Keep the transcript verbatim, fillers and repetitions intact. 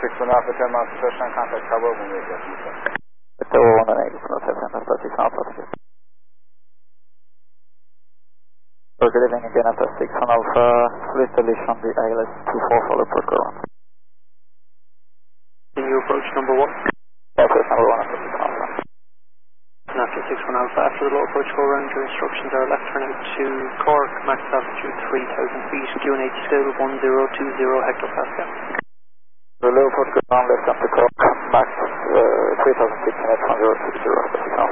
six one Alpha, ten miles to touchdown, contact Cabo, when we get you. Victor one eight, Center six Alpha six. So good evening again after six one Alpha, full installation on the I L S two four for the port current. Can you approach number one? Yeah, approach number one after six one Alpha. And after six one Alpha, after the low approach go around, your instructions are left turn out to Cork, max altitude three thousand feet, Q N H scale one zero two zero hectopascal. The low approach go around, left turn to Cork, max uh, three thousand feet, one zero two zero hectopascal.